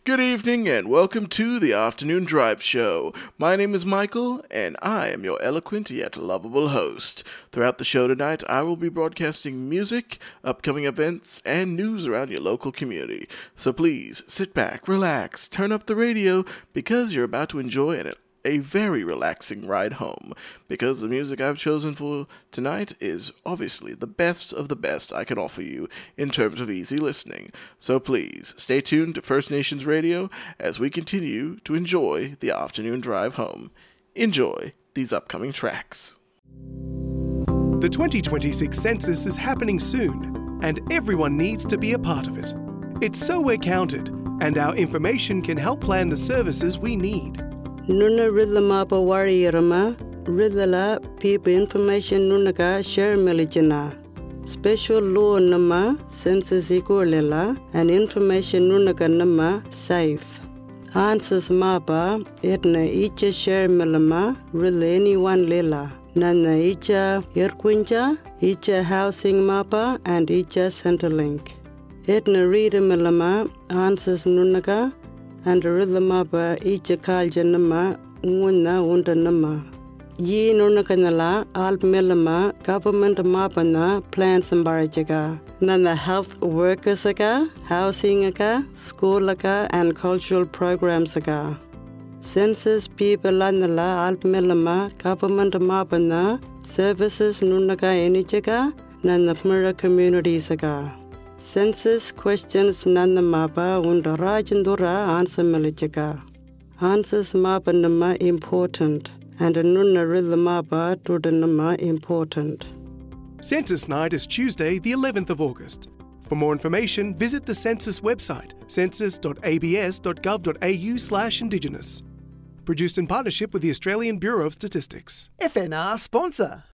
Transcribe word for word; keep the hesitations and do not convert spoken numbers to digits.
Good evening and welcome to the Afternoon Drive Show. My name is Michael and I am your eloquent yet lovable host. Throughout the show tonight, I will be broadcasting music, upcoming events, and news around your local community. So please sit back, relax, turn up the radio because you're about to enjoy an a very relaxing ride home, because the music I've chosen for tonight is obviously the best of the best I can offer you in terms of easy listening. So please, stay tuned to First Nations Radio as we continue to enjoy the afternoon drive home. Enjoy these upcoming tracks. The twenty twenty-six census is happening soon, and everyone needs to be a part of it. It's so we're counted, and our information can help plan the services we need. Nuna rhythma pa warriorama, rhythla people information nunaka share milijana. Special law nama census equalela and information nunaka nama safe. Answers mapa etna each share milama rhythla anyone lela. Nana each yerquinja, each housing mapa and each Centrelink. Etna reader milama answers nunaka and rhythm mapa each kalja nama unna unda nama. Ye nunakanala alp melama government mapana plans ambarajaga. Nana health workers aga, housing aga, school aga, and cultural programs aga. Census people lanala alp melama government mapana services nunaga enijaga, nana pmira communities aga. Census questions nana mapa unda rajandura answer milijaga. Answers mapa nama important and nunna rhythm mapa to nama important. Census night is Tuesday, the eleventh of August. For more information, visit the Census website, census dot a b s dot gov dot a u slash indigenous. Produced in partnership with the Australian Bureau of Statistics. F N R sponsor.